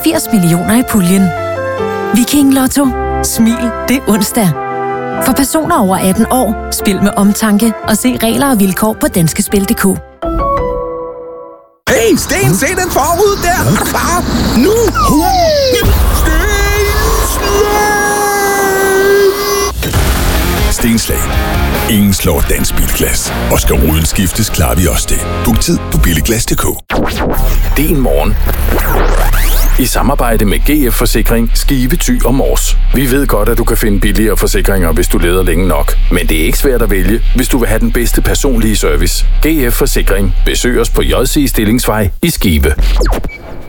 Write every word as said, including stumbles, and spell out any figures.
firs millioner i puljen. Viking Lotto. Smil, det er onsdag. For personer over atten år, spil med omtanke og se regler og vilkår på danskespil punktum d k. Hey, Sten, se den forud der! Er du klar? Nu! Stenslag! Stenslag. Ingen slår dansk bilglas. Og skal ruden skiftes, klarer vi også det. Book tid på billiglas punktum d k. Din morgen. I samarbejde med G F Forsikring, Skive, Thy og Mors. Vi ved godt, at du kan finde billigere forsikringer, hvis du leder længe nok. Men det er ikke svært at vælge, hvis du vil have den bedste personlige service. G F Forsikring. Besøg os på J C Stillingsvej i Skive.